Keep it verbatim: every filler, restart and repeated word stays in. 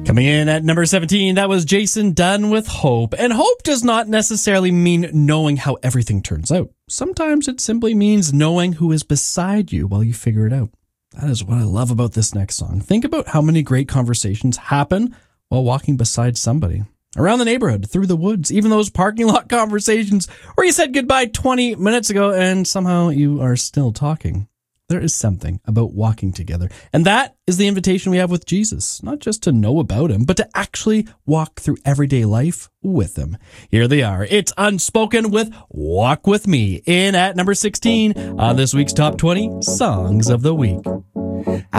Coming in at number seventeen, that was Jason Dunn with Hope. And hope does not necessarily mean knowing how everything turns out. Sometimes it simply means knowing who is beside you while you figure it out. That is what I love about this next song. Think about how many great conversations happen while walking beside somebody. Around the neighborhood, through the woods, even those parking lot conversations where you said goodbye twenty minutes ago and somehow you are still talking. There is something about walking together. And that is the invitation we have with Jesus, not just to know about him, but to actually walk through everyday life with him. Here they are. It's Unspoken with Walk With Me, in at number sixteen on this week's Top twenty Songs of the Week.